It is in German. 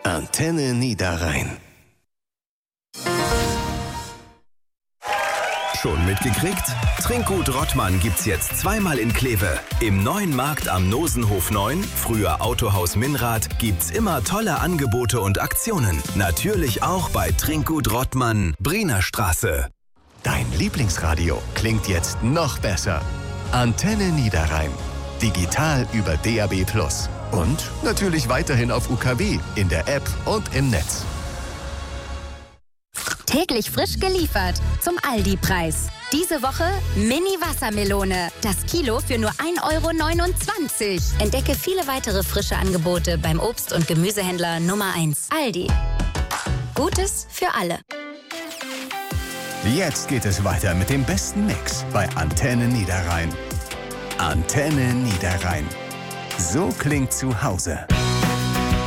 Antenne Niederrhein. Schon mitgekriegt? Trinkgut Rottmann gibt's jetzt zweimal in Kleve. Im neuen Markt am Nosenhof 9, früher Autohaus Minrad, gibt's immer tolle Angebote und Aktionen. Natürlich auch bei Trinkgut Rottmann, Briener Straße. Dein Lieblingsradio klingt jetzt noch besser. Antenne Niederrhein. Digital über DAB+. Und natürlich weiterhin auf UKW, in der App und im Netz. Täglich frisch geliefert zum Aldi-Preis. Diese Woche Mini-Wassermelone. Das Kilo für nur 1,29 €. Entdecke viele weitere frische Angebote beim Obst- und Gemüsehändler Nummer 1. Aldi. Gutes für alle. Jetzt geht es weiter mit dem besten Mix bei Antenne Niederrhein. Antenne Niederrhein. So klingt zu Hause.